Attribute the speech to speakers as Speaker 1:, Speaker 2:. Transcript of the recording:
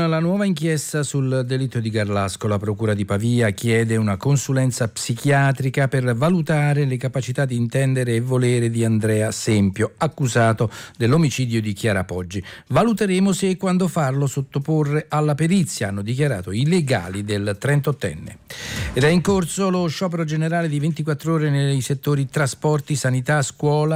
Speaker 1: la nuova inchiesta sul delitto di Garlasco, la Procura di Pavia chiede una consulenza psichiatrica per valutare le capacità di intendere e volere di Andrea Sempio, accusato dell'omicidio di Chiara Poggi. Valuteremo se e quando farlo sottoporre alla perizia, hanno dichiarato i legali del 38enne. Ed è in corso lo sciopero generale di 24 ore nei settori trasporti, sanità, scuola,